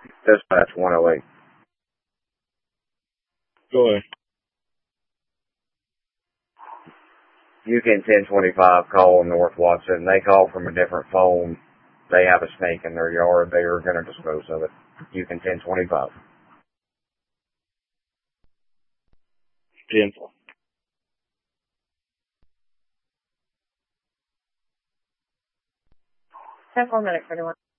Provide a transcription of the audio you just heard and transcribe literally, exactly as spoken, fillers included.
Dispatch one oh eight. Go ahead. U K ten twenty-five call North Watson. They call from a different phone. They have a snake in their yard. They are going to dispose of it. U K ten twenty-five. ten four. ten four minutes, anyone.